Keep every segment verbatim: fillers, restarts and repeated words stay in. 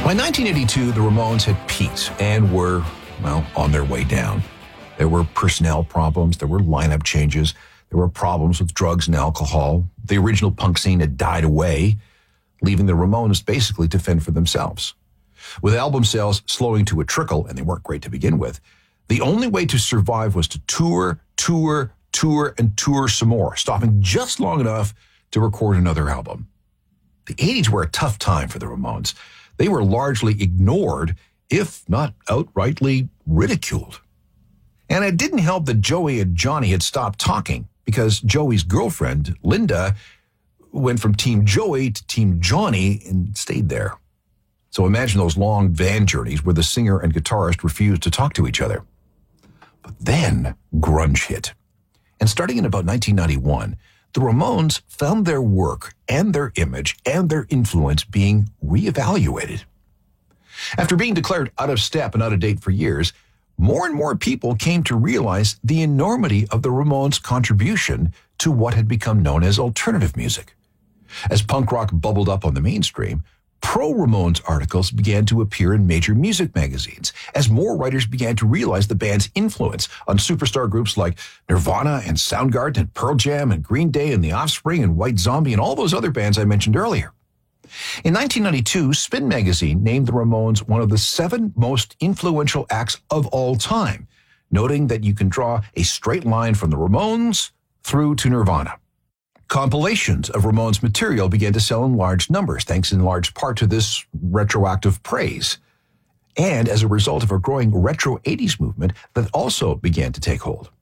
By nineteen eighty-two, the Ramones had peaked and were, well, on their way down. There were personnel problems, there were lineup changes, there were problems with drugs and alcohol. The original punk scene had died away, leaving the Ramones basically to fend for themselves. With album sales slowing to a trickle, and they weren't great to begin with, the only way to survive was to tour, tour, tour, and tour some more, stopping just long enough to record another album. The eighties were a tough time for the Ramones. They were largely ignored, if not outrightly ridiculed. And it didn't help that Joey and Johnny had stopped talking, because Joey's girlfriend, Linda, went from Team Joey to Team Johnny and stayed there. So imagine those long van journeys where the singer and guitarist refused to talk to each other. But then grunge hit. And starting in about nineteen ninety-one, the Ramones found their work and their image and their influence being reevaluated. After being declared out of step and out of date for years, more and more people came to realize the enormity of the Ramones' contribution to what had become known as alternative music. As punk rock bubbled up on the mainstream, pro-Ramones articles began to appear in major music magazines as more writers began to realize the band's influence on superstar groups like Nirvana and Soundgarden and Pearl Jam and Green Day and The Offspring and White Zombie and all those other bands I mentioned earlier. In nineteen ninety-two, Spin magazine named the Ramones one of the seven most influential acts of all time, noting that you can draw a straight line from the Ramones through to Nirvana. Compilations of Ramones material began to sell in large numbers, thanks in large part to this retroactive praise, and as a result of a growing retro eighties movement that also began to take hold.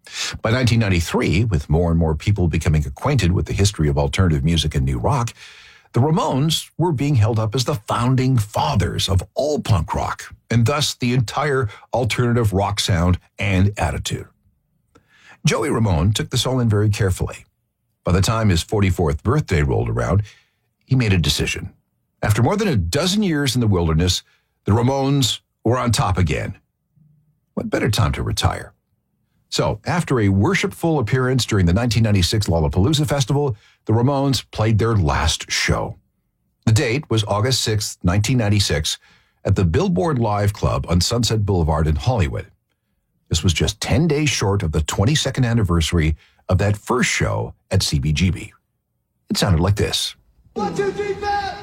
By nineteen ninety-three, with more and more people becoming acquainted with the history of alternative music and new rock, the Ramones were being held up as the founding fathers of all punk rock, and thus the entire alternative rock sound and attitude. Joey Ramone took this all in very carefully. By the time his forty-fourth birthday rolled around, he made a decision. After more than a dozen years in the wilderness, the Ramones were on top again. What better time to retire? So, after a worshipful appearance during the nineteen ninety-six Lollapalooza Festival, the Ramones played their last show. The date was August sixth, nineteen ninety-six, at the Billboard Live Club on Sunset Boulevard in Hollywood. This was just ten days short of the twenty-second anniversary of that first show at C B G B. It sounded like this. One, two, three, four.